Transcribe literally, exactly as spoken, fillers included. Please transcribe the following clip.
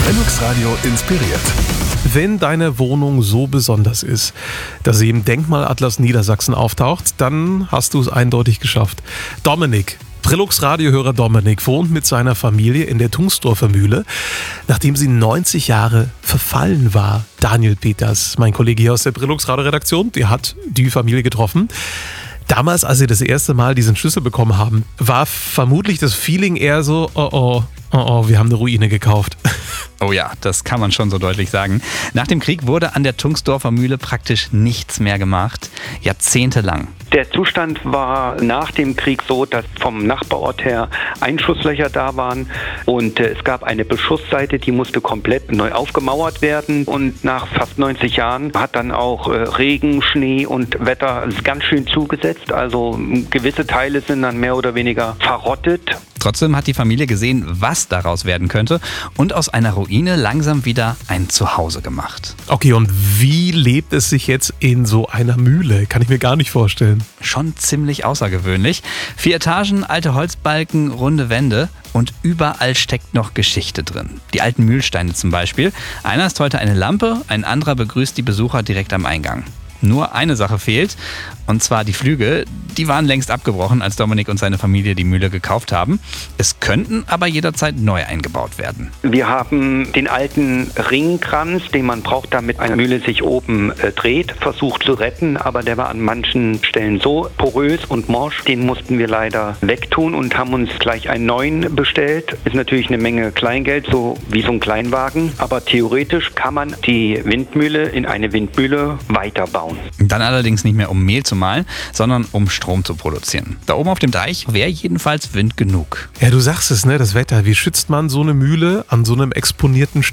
Felix Radio inspiriert. Wenn deine Wohnung so besonders ist, dass sie im Denkmalatlas Niedersachsen auftaucht, dann hast du es eindeutig geschafft. Dominik, Brillux Radiohörer Dominik, wohnt mit seiner Familie in der Tungsdorfer Mühle, nachdem sie neunzig Jahre verfallen war. Daniel Peters, mein Kollege hier aus der Brillux Radio Redaktion, der hat die Familie getroffen. Damals, als sie das erste Mal diesen Schlüssel bekommen haben, war vermutlich das Feeling eher so, oh oh, oh oh, wir haben eine Ruine gekauft. Oh ja, das kann man schon so deutlich sagen. Nach dem Krieg wurde an der Tungsdorfer Mühle praktisch nichts mehr gemacht. Jahrzehntelang. Der Zustand war nach dem Krieg so, dass vom Nachbarort her Einschusslöcher da waren und äh, es gab eine Beschussseite, die musste komplett neu aufgemauert werden, und nach fast neunzig Jahren hat dann auch äh, Regen, Schnee und Wetter ganz schön zugesetzt. Also gewisse Teile sind dann mehr oder weniger verrottet. Trotzdem hat die Familie gesehen, was daraus werden könnte, und aus einer Ruine langsam wieder ein Zuhause gemacht. Okay, und wie lebt es sich jetzt in so einer Mühle? Kann ich mir gar nicht vorstellen. Schon ziemlich außergewöhnlich. Vier Etagen, alte Holzbalken, runde Wände, und überall steckt noch Geschichte drin. Die alten Mühlsteine zum Beispiel. Einer ist heute eine Lampe, ein anderer begrüßt die Besucher direkt am Eingang. Nur eine Sache fehlt, und zwar die Flügel. Die waren längst abgebrochen, als Dominik und seine Familie die Mühle gekauft haben. Es könnten aber jederzeit neu eingebaut werden. Wir haben den alten Ringkranz, den man braucht, damit eine Mühle sich oben äh, dreht, versucht zu retten, aber der war an manchen Stellen so porös und morsch, den mussten wir leider wegtun und haben uns gleich einen neuen bestellt. Ist natürlich eine Menge Kleingeld, so wie so ein Kleinwagen, aber theoretisch kann man die Windmühle in eine Windmühle weiterbauen. Dann allerdings nicht mehr um Mehl zu mahlen, sondern um Strom zu produzieren. Da oben auf dem Deich wäre jedenfalls Wind genug. Ja, du sagst es, ne, das Wetter. Wie schützt man so eine Mühle an so einem exponierten